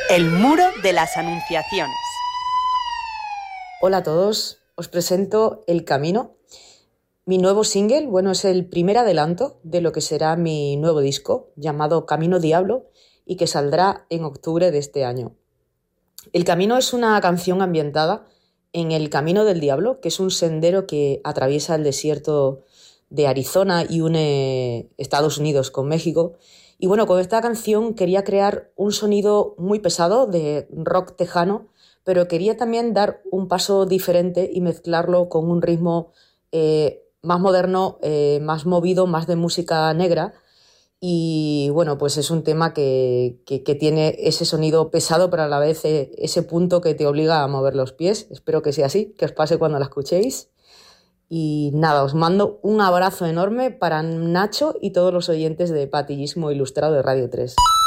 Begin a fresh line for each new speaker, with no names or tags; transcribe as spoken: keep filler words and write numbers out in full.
El muro de las anunciaciones.
Hola a todos, os presento El Camino. Mi nuevo single, bueno, es el primer adelanto de lo que será mi nuevo disco, llamado Camino Diablo, y que saldrá en octubre de este año. El Camino es una canción ambientada en el Camino del Diablo, que es un sendero que atraviesa el desierto de Arizona y une Estados Unidos con México. Y bueno, con esta canción quería crear un sonido muy pesado de rock tejano, pero quería también dar un paso diferente y mezclarlo con un ritmo eh, más moderno, eh, más movido, más de música negra. Y bueno, pues es un tema que, que, que tiene ese sonido pesado, pero a la vez eh, ese punto que te obliga a mover los pies. Espero que sea así, que os pase cuando la escuchéis. Y nada, os mando un abrazo enorme para Nacho y todos los oyentes de Patillismo Ilustrado de Radio tres.